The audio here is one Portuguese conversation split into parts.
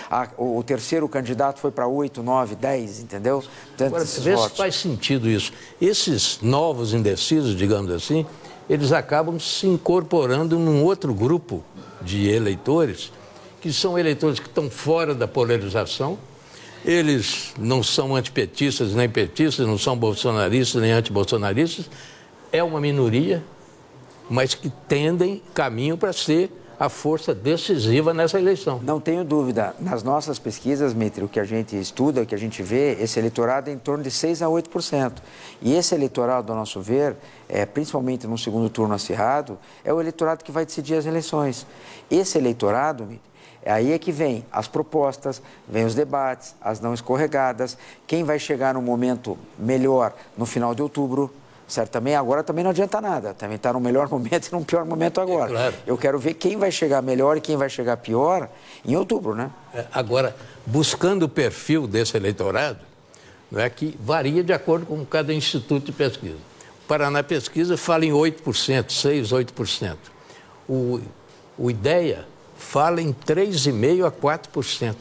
o terceiro candidato foi para 8, 9, 10, entendeu? Agora, vê se faz sentido isso. Esses novos indecisos, digamos assim, eles acabam se incorporando num outro grupo de eleitores, que são eleitores que estão fora da polarização. Eles não são antipetistas nem petistas, não são bolsonaristas nem antibolsonaristas. É uma minoria, mas que caminham para ser a força decisiva nessa eleição. Não tenho dúvida. Nas nossas pesquisas, Mitri, o que a gente estuda, o que a gente vê, esse eleitorado é em torno de 6 a 8%. E esse eleitorado, ao nosso ver, principalmente no segundo turno acirrado, é o eleitorado que vai decidir as eleições. Esse eleitorado, Mitri, aí é que vem as propostas, vem os debates, as não escorregadas, quem vai chegar no momento melhor no final de outubro. Certo, agora também não adianta nada, também está no melhor momento e no pior momento agora. Claro. Eu quero ver quem vai chegar melhor e quem vai chegar pior em outubro, né? Agora, buscando o perfil desse eleitorado, não é, que varia de acordo com cada instituto de pesquisa. O Paraná Pesquisa fala em 8%, 6, 8%. O IDEA fala em 3,5% a 4%.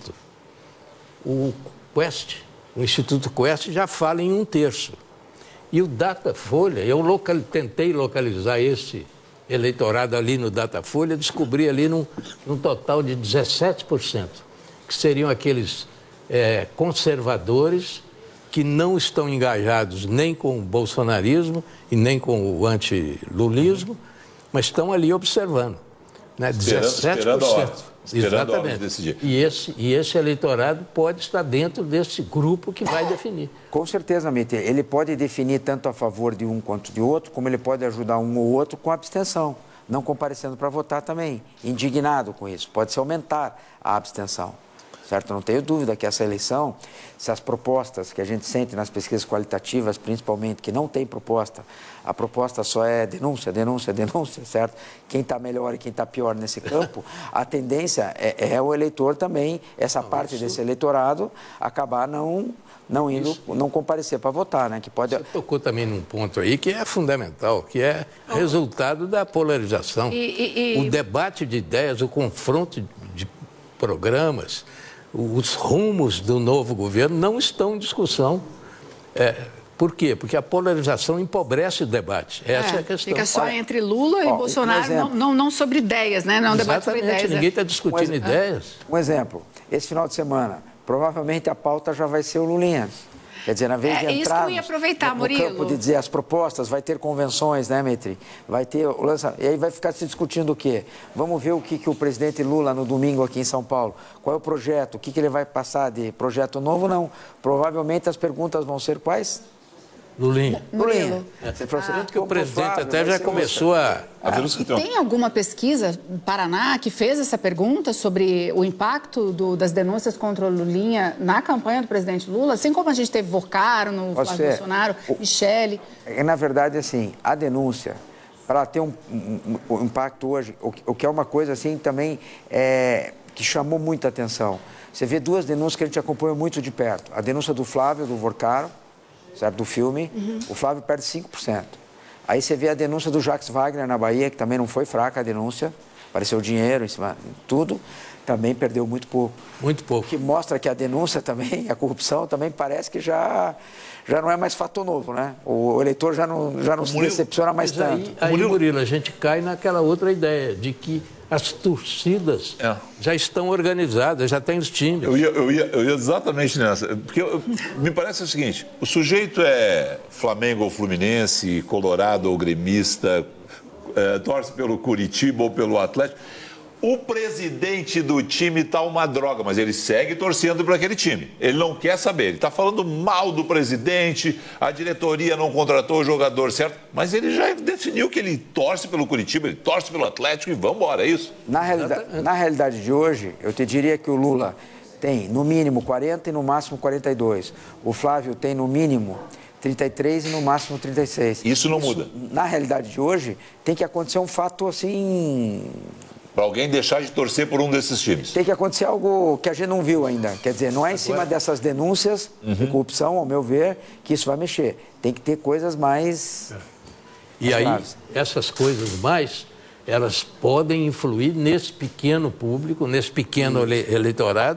O Quest, o Instituto Quest, já fala em 1/3. E o Datafolha, eu tentei localizar esse eleitorado ali no Datafolha, descobri ali num total de 17%, que seriam aqueles conservadores que não estão engajados nem com o bolsonarismo e nem com o antilulismo, mas estão ali observando. Né? 17%. Exatamente. Decidir. E esse eleitorado pode estar dentro desse grupo que vai definir. Com certeza, Mitri. Ele pode definir tanto a favor de um quanto de outro, como ele pode ajudar um ou outro com abstenção, não comparecendo para votar também, indignado com isso. Pode-se aumentar a abstenção. Certo? Não tenho dúvida que essa eleição, se as propostas que a gente sente nas pesquisas qualitativas, principalmente, que não tem proposta, a proposta só é denúncia, denúncia, denúncia, certo? Quem está melhor e quem está pior nesse campo, a tendência é o eleitor também, essa parte desse eleitorado, acabar não comparecer para votar, né? Que pode... Você tocou também num ponto aí que é fundamental, que é resultado da polarização. O debate de ideias, o confronto de programas, os rumos do novo governo não estão em discussão. Por quê? Porque a polarização empobrece o debate. Essa é a questão. Fica só entre Lula e Bolsonaro, não sobre ideias, né? Não é um debate sobre ideias. Ninguém está discutindo ideias. Um exemplo, esse final de semana, provavelmente a pauta já vai ser o Lulinha. Quer dizer, na vez de entrar no campo de dizer as propostas, vai ter convenções, né, Mitri? Vai ter o lançamento. E aí vai ficar se discutindo o quê? Vamos ver o que o presidente Lula, no domingo aqui em São Paulo, qual é o projeto, o que ele vai passar de projeto novo, não. Provavelmente as perguntas vão ser quais? Lulinha. Que o presidente até já começou a... Tem alguma pesquisa no Paraná que fez essa pergunta sobre o impacto das denúncias contra o Lulinha na campanha do presidente Lula? Assim como a gente teve Vorcaro, Flávio Bolsonaro, Michele. Na verdade, assim, a denúncia, para ter um impacto hoje, o que é uma coisa assim também que chamou muita atenção. Você vê duas denúncias que a gente acompanhou muito de perto. A denúncia do Flávio, do Vorcaro, certo? Do filme, o Flávio perde 5%. Aí você vê a denúncia do Jacques Wagner na Bahia, que também não foi fraca a denúncia, apareceu dinheiro em cima de tudo, também perdeu muito pouco. Muito pouco. O que mostra que a denúncia também, a corrupção também parece que já não é mais fato novo, né? O eleitor já não se decepciona mais tanto. Aí, Murilo, a gente cai naquela outra ideia de que as torcidas já estão organizadas, já tem os times. Eu ia exatamente nessa. Porque me parece o seguinte, o sujeito é Flamengo ou Fluminense, Colorado ou gremista, torce pelo Curitiba ou pelo Atlético. O presidente do time está uma droga, mas ele segue torcendo para aquele time. Ele não quer saber. Ele está falando mal do presidente, a diretoria não contratou o jogador certo, mas ele já definiu que ele torce pelo Curitiba, ele torce pelo Atlético e vamos embora, é isso? Na realidade de hoje, eu te diria que o Lula tem no mínimo 40 e no máximo 42. O Flávio tem no mínimo 33 e no máximo 36. Isso não muda? Na realidade de hoje, tem que acontecer um fato assim... Para alguém deixar de torcer por um desses times. Tem que acontecer algo que a gente não viu ainda. Quer dizer, não é em cima dessas denúncias de corrupção, ao meu ver, que isso vai mexer. Tem que ter coisas mais... E aí, essas coisas mais, elas podem influir nesse pequeno público, nesse pequeno eleitorado,